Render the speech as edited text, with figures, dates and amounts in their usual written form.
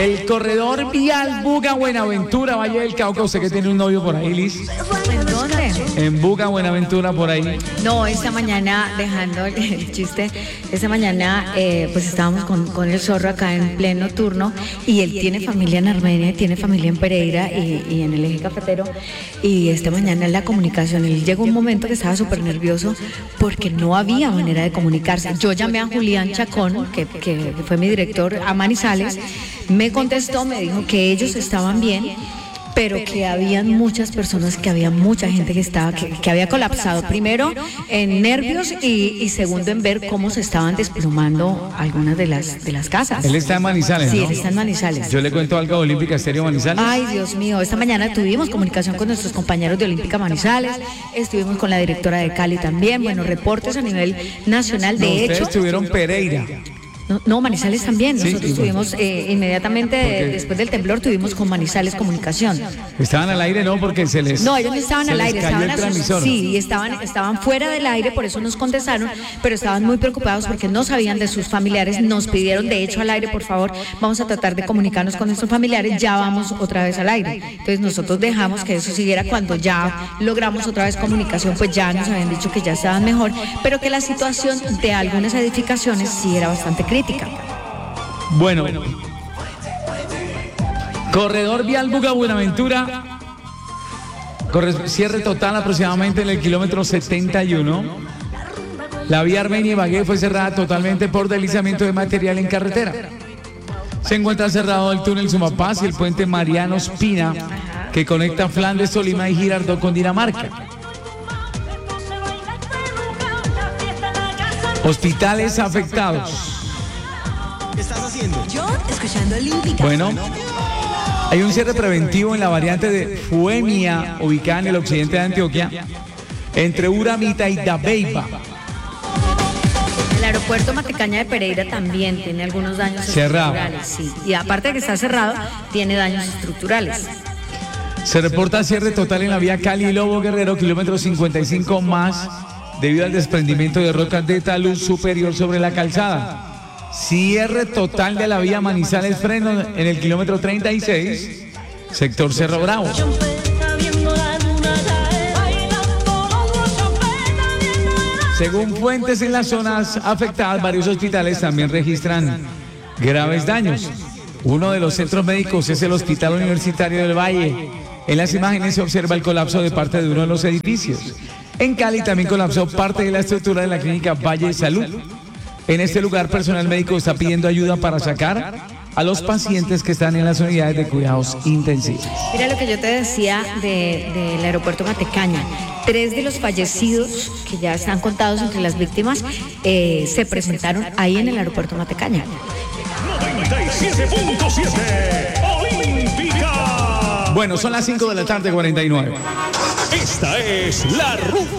El corredor vial Buga Buenaventura, Valle del Cauca. Usted que tiene un novio por ahí, Liz. ¿En dónde? En Buga Buenaventura, por ahí. No, esta mañana, dejando el chiste, esta mañana pues estábamos con el zorro acá en pleno turno y él tiene familia en Armenia, tiene familia en Pereira y en el eje cafetero, y esta mañana en la comunicación, él llegó un momento que estaba súper nervioso porque no había manera de comunicarse. Yo llamé a Julián Chacón, que fue mi director a Manizales, me contestó, me dijo que ellos estaban bien, pero que habían muchas personas, que había mucha gente que había colapsado, primero en nervios y segundo en ver cómo se estaban desplomando algunas de las casas. Él está en Manizales, Sí, ¿no? él está en Manizales. Yo le cuento algo de Olímpica Estéreo Manizales. Ay, Dios mío, esta mañana tuvimos comunicación con nuestros compañeros de Olímpica Manizales, estuvimos con la directora de Cali también, bueno, reportes a nivel nacional, de Ustedes hecho. estuvieron Pereira. No, Manizales también. Sí, Nosotros tuvimos inmediatamente después del temblor, tuvimos con Manizales comunicación. Estaban al aire, ¿no? Porque se les... No, ellos no estaban se al les aire, cayó estaban el transmisor. sí, estaban fuera del aire, por eso nos contestaron, pero estaban muy preocupados porque no sabían de sus familiares. Nos pidieron, de hecho, al aire, por favor, vamos a tratar de comunicarnos con nuestros familiares, ya vamos otra vez al aire. Entonces nosotros dejamos que eso siguiera. Cuando ya logramos otra vez comunicación, pues ya nos habían dicho que ya estaban mejor, pero que la situación de algunas edificaciones sí era bastante crítica. Bueno, corredor vial Buga Buenaventura, cierre total aproximadamente en el kilómetro 71. La vía Armenia-Ibagué fue cerrada totalmente por deslizamiento de material en carretera. Se encuentra cerrado el túnel Sumapaz y el puente Mariano Espina, que conecta Flandes, Tolima y Girardot con Dinamarca. Hospitales afectados. ¿Qué estás haciendo? Yo escuchando Olímpica. Bueno, hay un cierre preventivo en la variante de Fuemia, ubicada en el occidente de Antioquia, entre Uramita y Dabeiba. El aeropuerto Matecaña de Pereira también tiene algunos daños estructurales. Sí. Y aparte de que está cerrado, tiene daños estructurales. Se reporta cierre total en la vía Cali-Lobo Guerrero, kilómetro 55 más, debido al desprendimiento de rocas de talud superior sobre la calzada. Cierre total de la vía Manizales Freno en el kilómetro 36, sector Cerro Bravo. Según fuentes en las zonas afectadas, varios hospitales también registran graves daños. Uno de los centros médicos es el Hospital Universitario del Valle. En las imágenes se observa el colapso de parte de uno de los edificios. En Cali también colapsó parte de la estructura de la clínica Valle de Salud. En este lugar, personal médico está pidiendo ayuda para sacar a los pacientes que están en las unidades de cuidados intensivos. Mira lo que yo te decía del aeropuerto Matecaña. 3 de los fallecidos, que ya están contados entre las víctimas, se presentaron ahí en el aeropuerto Matecaña. 97.7 Olímpica. Bueno, son las 5 de la tarde, 49. Esta es la ruta.